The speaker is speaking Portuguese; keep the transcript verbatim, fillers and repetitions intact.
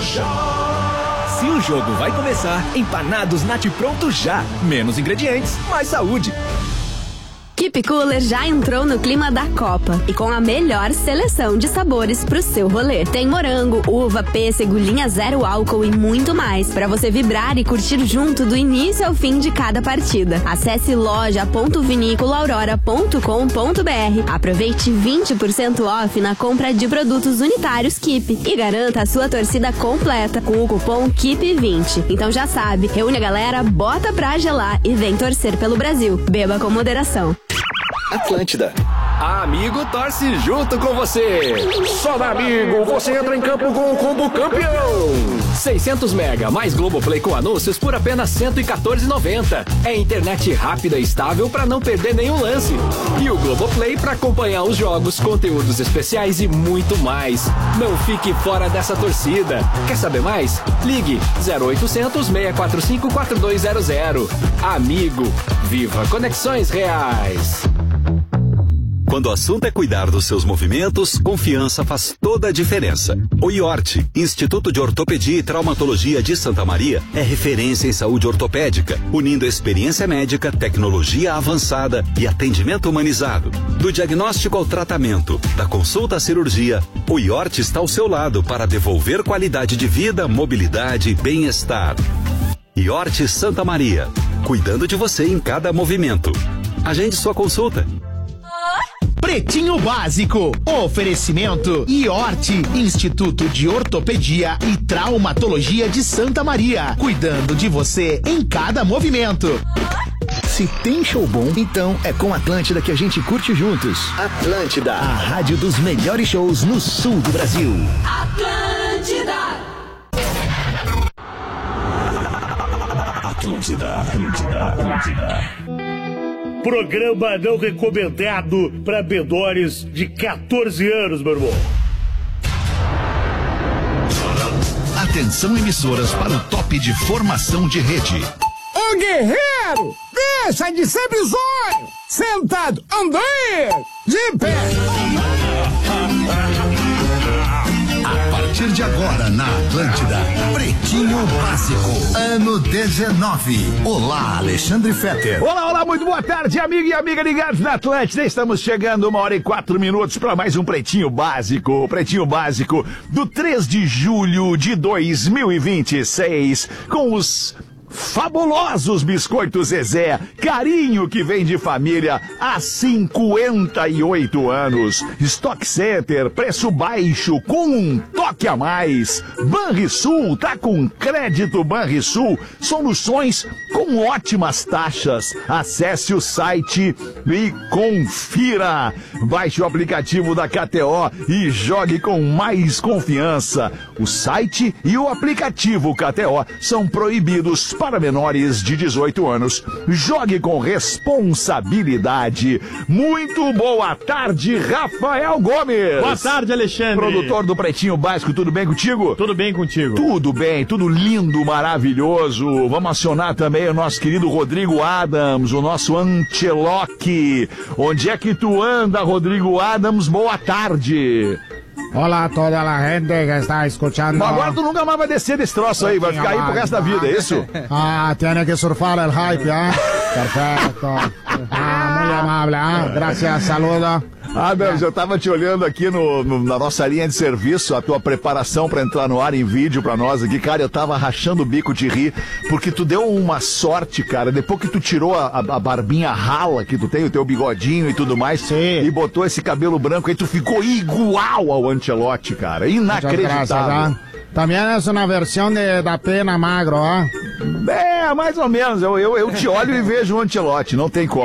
já. Se o jogo vai começar, empanados Nati Pronto já. Menos ingredientes, mais saúde. Keep Cooler já entrou no clima da Copa e com a melhor seleção de sabores pro seu rolê. Tem morango, uva, pêssego, linha zero álcool e muito mais para você vibrar e curtir junto do início ao fim de cada partida. Acesse loja ponto vinícola aurora ponto com ponto br. Aproveite vinte por cento off na compra de produtos unitários Keep e garanta a sua torcida completa com o cupom Keep vinte. Então já sabe, reúne a galera, bota pra gelar e vem torcer pelo Brasil. Beba com moderação. Atlântida. A Amigo torce junto com você. Só da Amigo você entra em campo com o combo campeão. seiscentos mega mais Globoplay com anúncios por apenas cento e quatorze reais e noventa centavos. É internet rápida e estável para não perder nenhum lance. E o Globoplay para acompanhar os jogos, conteúdos especiais e muito mais. Não fique fora dessa torcida. Quer saber mais? Ligue zero oitocentos, seis quatro cinco, quatro dois zero zero. Amigo, viva conexões reais. Quando o assunto é cuidar dos seus movimentos, confiança faz toda a diferença. O I O R T, Instituto de Ortopedia e Traumatologia de Santa Maria, é referência em saúde ortopédica, unindo experiência médica, tecnologia avançada e atendimento humanizado. Do diagnóstico ao tratamento, da consulta à cirurgia, o I O R T está ao seu lado para devolver qualidade de vida, mobilidade e bem-estar. I O R T Santa Maria, cuidando de você em cada movimento. Agende sua consulta. Pretinho Básico. Oferecimento I O R T, Instituto de Ortopedia e Traumatologia de Santa Maria. Cuidando de você em cada movimento. Se tem show bom, então é com Atlântida que a gente curte juntos. Atlântida, a rádio dos melhores shows no sul do Brasil. Atlântida. Atlântida, Atlântida, Atlântida. Programa não recomendado para menores de quatorze anos, meu irmão. Atenção, emissoras, para o top de formação de rede. Ô guerreiro, deixa de ser bizonho. Sentado, andei, de pé. A partir de agora na Atlântida, Pretinho Básico, ano dezenove. Olá, Alexandre Fetter. Olá, olá, muito boa tarde, amigo e amiga ligados na Atlântida. Estamos chegando uma hora e quatro minutos para mais um Pretinho Básico. O Pretinho Básico do três de julho de dois mil e vinte e seis, com os fabulosos biscoitos Zezé, carinho que vem de família há cinquenta e oito anos. Stock Center, preço baixo com um toque a mais. Banrisul, tá com crédito Banrisul, soluções com ótimas taxas. Acesse o site e confira. Baixe o aplicativo da K T O e jogue com mais confiança. O site e o aplicativo K T O são proibidos para menores de dezoito anos. Jogue com responsabilidade. Muito boa tarde, Rafael Gomes. Boa tarde, Alexandre. Produtor do Pretinho Básico, tudo bem contigo? Tudo bem contigo. Tudo bem, tudo lindo, maravilhoso. Vamos acionar também o nosso querido Rodrigo Adams, o nosso Ancelotti. Onde é que tu anda, Rodrigo Adams? Boa tarde. Olá, toda a gente que está escutando. Mas agora tu nunca mais vai descer desse troço aí, vai ficar aí pro resto da vida, é isso? Ah, tiene que surfar el hype, ah? Perfeito. Ah, muito amável, ah? Gracias, saludo. Ah, Deus, eu tava te olhando aqui no, no, na nossa linha de serviço, a tua preparação pra entrar no ar em vídeo pra nós aqui, cara, eu tava rachando o bico de rir, porque tu deu uma sorte, cara, depois que tu tirou a, a, a barbinha rala que tu tem, o teu bigodinho e tudo mais, sim, e botou esse cabelo branco aí, tu ficou igual ao Ancelotti, cara, inacreditável. Também é uma versão de, da pena magro, ó. É, mais ou menos, eu, eu, eu te olho e vejo o Ancelotti, não tem como.